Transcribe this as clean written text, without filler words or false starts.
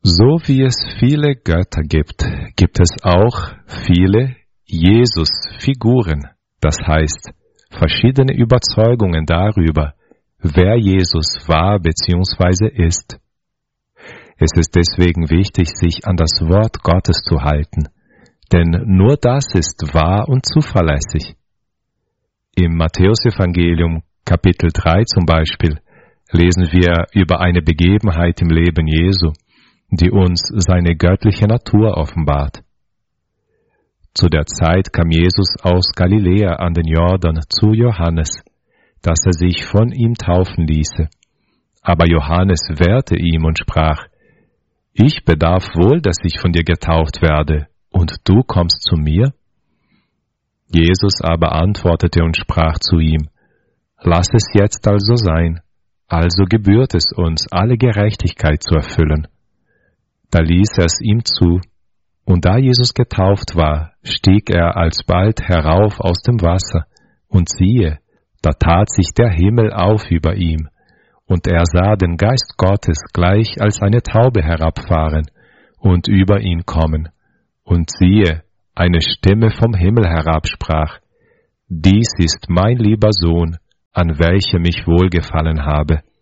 So wie es viele Götter gibt, gibt es auch viele Jesus-Figuren, das heißt verschiedene Überzeugungen darüber, wer Jesus war bzw. ist. Es ist deswegen wichtig, sich an das Wort Gottes zu halten, denn nur das ist wahr und zuverlässig. Im Matthäusevangelium Kapitel 3 zum Beispiel lesen wir über eine Begebenheit im Leben Jesu, die uns seine göttliche Natur offenbart. Zu der Zeit kam Jesus aus Galiläa an den Jordan zu Johannes, dass er sich von ihm taufen ließe. Aber Johannes wehrte ihm und sprach: Ich bedarf wohl, dass ich von dir getauft werde, und du kommst zu mir? Jesus aber antwortete und sprach zu ihm: Lass es jetzt also sein, also gebührt es uns, alle Gerechtigkeit zu erfüllen. Da ließ er es ihm zu, und da Jesus getauft war, stieg er alsbald herauf aus dem Wasser, und siehe, da tat sich der Himmel auf über ihm, und er sah den Geist Gottes gleich als eine Taube herabfahren und über ihn kommen. Und siehe, eine Stimme vom Himmel herab sprach: Dies ist mein lieber Sohn, an welchem ich wohlgefallen habe.